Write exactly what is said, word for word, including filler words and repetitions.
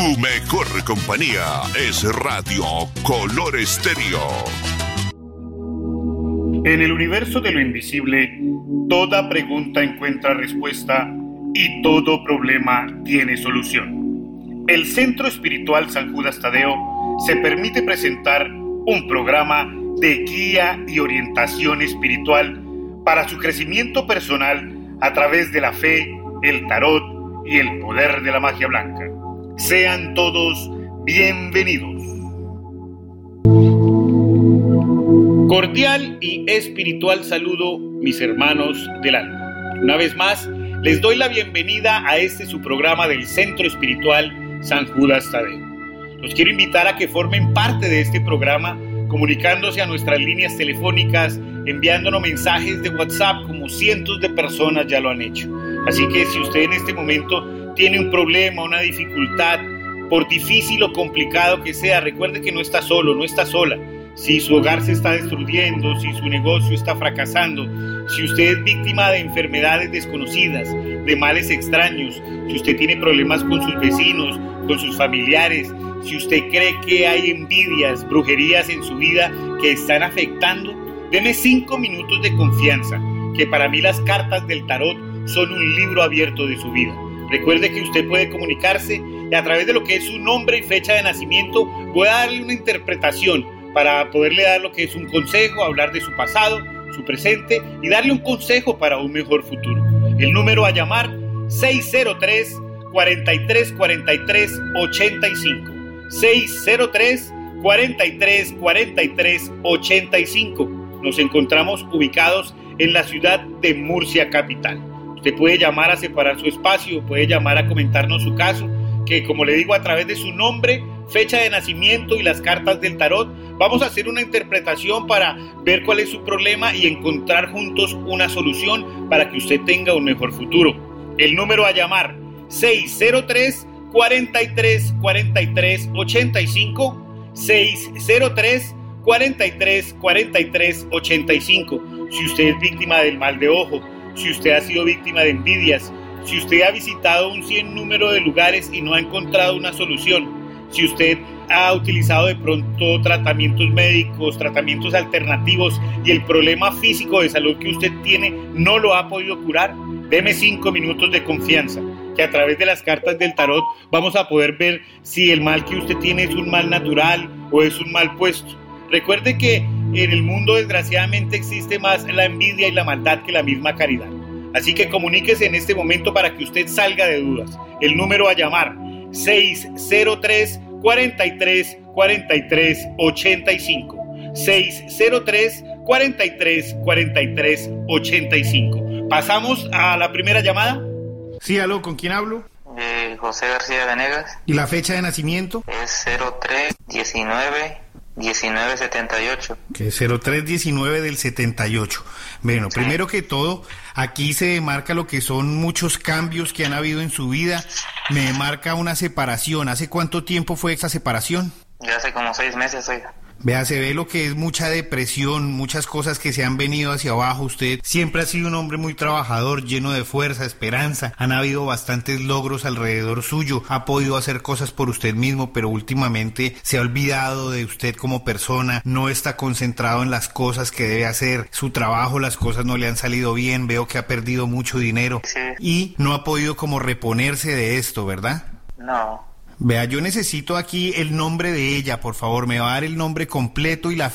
Tu mejor compañía es Radio Color Estéreo. En el universo de lo invisible, toda pregunta encuentra respuesta y todo problema tiene solución. El Centro Espiritual San Judas Tadeo se permite presentar un programa de guía y orientación espiritual para su crecimiento personal a través de la fe, el tarot y el poder de la magia blanca. Sean todos bienvenidos. Cordial y espiritual saludo, mis hermanos del alma. Una vez más, les doy la bienvenida a este su programa del Centro Espiritual San Judas Tadeo. Los quiero invitar a que formen parte de este programa, comunicándose a nuestras líneas telefónicas, enviándonos mensajes de WhatsApp como cientos de personas ya lo han hecho. Así que si usted en este momento tiene un problema, una dificultad, por difícil o complicado que sea, recuerde que no está solo, no está sola. Si su hogar se está destruyendo, si su negocio está fracasando, si usted es víctima de enfermedades desconocidas, de males extraños, si usted tiene problemas con sus vecinos, con sus familiares, si usted cree que hay envidias, brujerías en su vida que están afectando, deme cinco minutos de confianza, que para mí las cartas del tarot son un libro abierto de su vida. Recuerde que usted puede comunicarse y a través de lo que es su nombre y fecha de nacimiento voy a darle una interpretación para poderle dar lo que es un consejo, hablar de su pasado, su presente y darle un consejo para un mejor futuro. El número a llamar seis cero tres, cuatro tres cuatro tres, ocho cinco. seis cero tres, cuatro tres cuatro tres, ocho cinco. Nos encontramos ubicados en la ciudad de Murcia capital. Usted puede llamar a separar su espacio, puede llamar a comentarnos su caso, que como le digo, a través de su nombre, fecha de nacimiento y las cartas del tarot, vamos a hacer una interpretación para ver cuál es su problema y encontrar juntos una solución para que usted tenga un mejor futuro. El número a llamar, seis cero tres, cuatro tres cuatro tres, ocho cinco, seis cero tres, cuatro tres cuatro tres, ocho cinco. Si usted es víctima del mal de ojo, si usted ha sido víctima de envidias, si usted ha visitado un sinnúmero de lugares y no ha encontrado una solución, si usted ha utilizado de pronto tratamientos médicos, tratamientos alternativos y el problema físico de salud que usted tiene no lo ha podido curar, deme cinco minutos de confianza, que a través de las cartas del tarot vamos a poder ver si el mal que usted tiene es un mal natural o es un mal puesto. Recuerde que en el mundo desgraciadamente existe más la envidia y la maldad que la misma caridad. Así que comuníquese en este momento para que usted salga de dudas. El número a llamar, seis cero tres, cuatro tres cuatro tres, ocho cinco. seis cero tres, cuatro tres cuatro tres, ocho cinco. ¿Pasamos a la primera llamada? Sí, aló, ¿con quién hablo? Eh, José García Venegas. ¿Y la fecha de nacimiento? Es cero tres, diecinueve, diecinueve setenta y ocho. Que es cero tres diecinueve del setenta y ocho. Bueno, sí. Primero que todo, aquí se marca lo que son muchos cambios que han habido en su vida. Me marca una separación. ¿Hace cuánto tiempo fue esa separación? Ya hace como seis meses, oiga. Vea, se ve lo que es mucha depresión, muchas cosas que se han venido hacia abajo. Usted siempre ha sido un hombre muy trabajador, lleno de fuerza, esperanza. Han habido bastantes logros alrededor suyo. Ha podido hacer cosas por usted mismo, pero últimamente se ha olvidado de usted como persona. No está concentrado en las cosas que debe hacer. Su trabajo, las cosas no le han salido bien. Veo que ha perdido mucho dinero. Sí. Y no ha podido como reponerse de esto, ¿verdad? No. Vea, yo necesito aquí el nombre de ella, por favor. Me va a dar el nombre completo y la